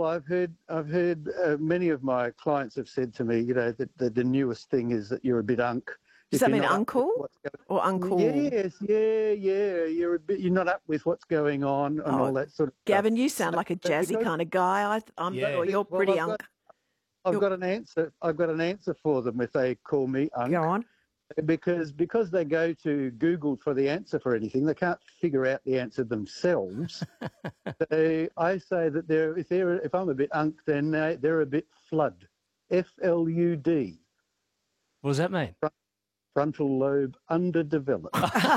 I've heard many of my clients have said to me, that the newest thing is that you're a bit unk. Does that mean uncle or uncool? Yes, yeah. You're not up with what's going on and all that sort of stuff. Gavin, you sound like a jazzy kind of guy. You're pretty unk. I've got an answer. I've got an answer for them if they call me unk. Go on. Because they go to Google for the answer for anything, they can't figure out the answer themselves. So I say that if I'm a bit unk, then they're a bit flood. FLUD. What does that mean? Frontal lobe underdeveloped.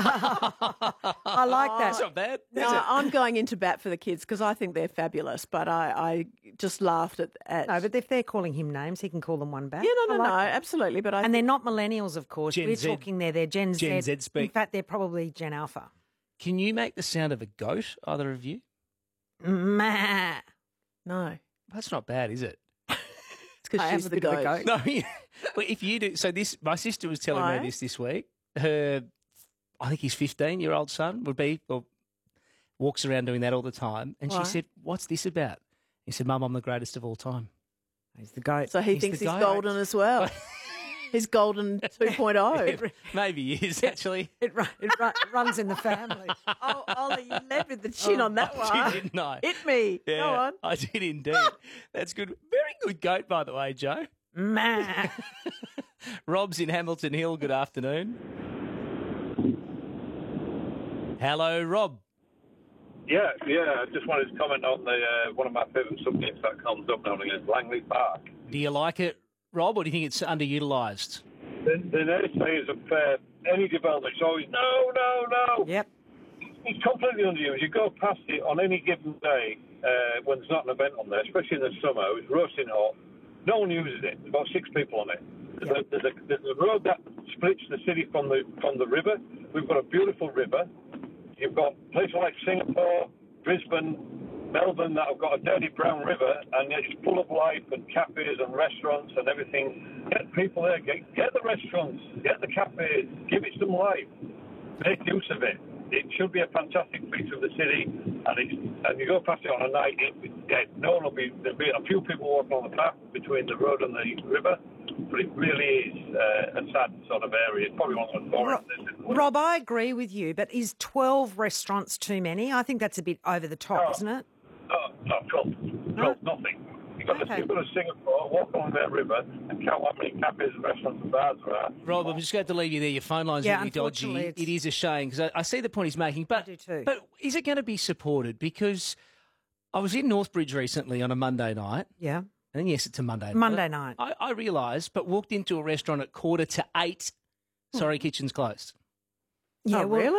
I like that. That's not bad. No, I'm going into bat for the kids because I think they're fabulous, but I just laughed at... No, but if they're calling him names, he can call them one back. Yeah, no, absolutely. But and they're not millennials, of course. Gen We're Z. talking there. They're Gen Z. Gen Z speak. In fact, they're probably Gen Alpha. Can you make the sound of a goat, either of you? Meh. No. That's not bad, is it? It's because she's the goat. No, well, if you do, so my sister was telling me this week. Her, I think his 15-year-old son walks around doing that all the time, and she said, "What's this about?" He said, "Mum, I'm the greatest of all time." He's the goat. So he thinks he's golden as well. He's golden 2.0. Maybe he is actually. It runs in the family. Oh, Ollie, you led with the chin on that one. Didn't I? Hit me. Yeah, Go on. I did indeed. That's good. Very good goat, by the way, Joe. Meh. Rob's in Hamilton Hill. Good afternoon. Hello, Rob. Yeah. I just wanted to comment on one of my favourite subjects that comes up now and again, Langley Park. Do you like it, Rob, or do you think it's underutilised? The naysayers of any development is always, no. Yep. It's completely underused. You go past it on any given day when there's not an event on there, especially in the summer, it's roasting hot. No one uses it. There's about 6 people on it. Yep. There's a road that splits the city from the river. We've got a beautiful river. You've got places like Singapore, Brisbane, Melbourne that have got a dirty brown river, and it's full of life and cafes and restaurants and everything. Get people there. Get the restaurants. Get the cafes. Give it some life. Make use of it. It should be a fantastic feature of the city, and you go past it on a night, there'll be a few people walking on the path between the road and the river, but it really is a sad sort of area. It's probably one of the forest. Rob, I agree with you, but is 12 restaurants too many? I think that's a bit over the top, isn't it? No, 12, nothing. You've got to Singapore, walk along that river and count how many cafes, restaurants and bars there are. Rob, I'm just going to leave you there. Your phone line's really dodgy. It is a shame because I see the point he's making. But, I do too. But is it going to be supported? Because I was in Northbridge recently on a Monday night. Yeah. And yes, it's a Monday night. Monday night. I realised, but walked into a restaurant at 7:45. Sorry, kitchen's closed. Yeah, really?